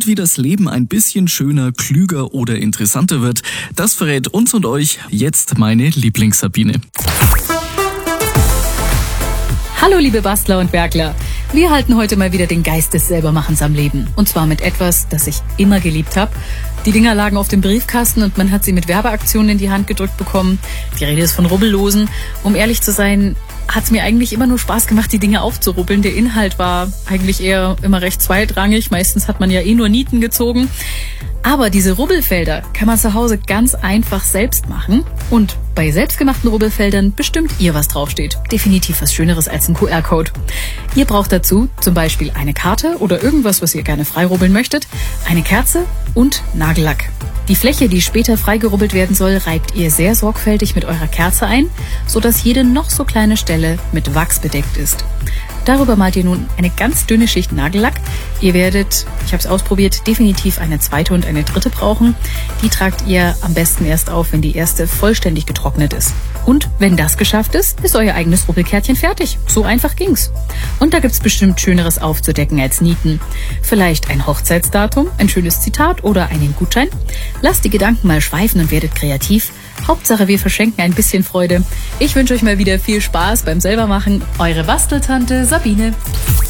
Und wie das Leben ein bisschen schöner, klüger oder interessanter wird, das verrät uns und euch jetzt meine Lieblings-Sabine. Hallo liebe Bastler und Werkler. Wir halten heute mal wieder den Geist des Selbermachens am Leben. Und zwar mit etwas, das ich immer geliebt habe. Die Dinger lagen auf dem Briefkasten und man hat sie mit Werbeaktionen in die Hand gedrückt bekommen. Die Rede ist von Rubbellosen. Um ehrlich zu sein, hat es mir eigentlich immer nur Spaß gemacht, die Dinge aufzurubbeln. Der Inhalt war eigentlich eher immer recht zweitrangig. Meistens hat man ja nur Nieten gezogen. Aber diese Rubbelfelder kann man zu Hause ganz einfach selbst machen. Und bei selbstgemachten Rubbelfeldern bestimmt ihr, was draufsteht. Definitiv was Schöneres als ein QR-Code. Ihr braucht dazu zum Beispiel eine Karte oder irgendwas, was ihr gerne freirubbeln möchtet, eine Kerze und Nagellack. Die Fläche, die später freigerubbelt werden soll, reibt ihr sehr sorgfältig mit eurer Kerze ein, sodass jede noch so kleine Stelle mit Wachs bedeckt ist. Darüber malt ihr nun eine ganz dünne Schicht Nagellack. Ihr werdet, ich habe es ausprobiert, definitiv eine zweite und eine dritte brauchen. Die tragt ihr am besten erst auf, wenn die erste vollständig getrocknet ist. Und wenn das geschafft ist euer eigenes Rubbelkärtchen fertig. So einfach ging's. Und da gibt's bestimmt Schöneres aufzudecken als Nieten. Vielleicht ein Hochzeitsdatum, ein schönes Zitat oder einen Gutschein. Lasst die Gedanken mal schweifen und werdet kreativ. Hauptsache, wir verschenken ein bisschen Freude. Ich wünsche euch mal wieder viel Spaß beim Selbermachen. Eure Basteltante Sabine.